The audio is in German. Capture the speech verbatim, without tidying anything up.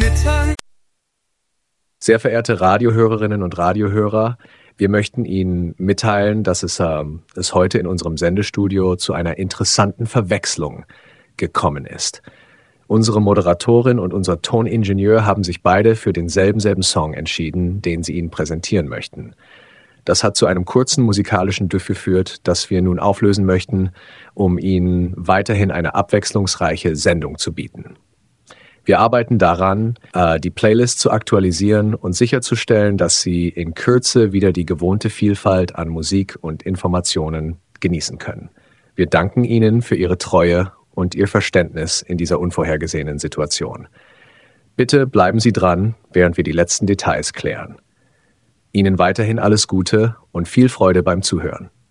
mitteilen. Sehr verehrte Radiohörerinnen und Radiohörer, wir möchten Ihnen mitteilen, dass es, ähm, es heute in unserem Sendestudio zu einer interessanten Verwechslung gekommen ist. Unsere Moderatorin und unser Toningenieur haben sich beide für denselben selben Song entschieden, den sie Ihnen präsentieren möchten. Das hat zu einem kurzen musikalischen Düff geführt, das wir nun auflösen möchten, um Ihnen weiterhin eine abwechslungsreiche Sendung zu bieten. Wir arbeiten daran, die Playlist zu aktualisieren und sicherzustellen, dass Sie in Kürze wieder die gewohnte Vielfalt an Musik und Informationen genießen können. Wir danken Ihnen für Ihre Treue und Ihr Verständnis in dieser unvorhergesehenen Situation. Bitte bleiben Sie dran, während wir die letzten Details klären. Ihnen weiterhin alles Gute und viel Freude beim Zuhören.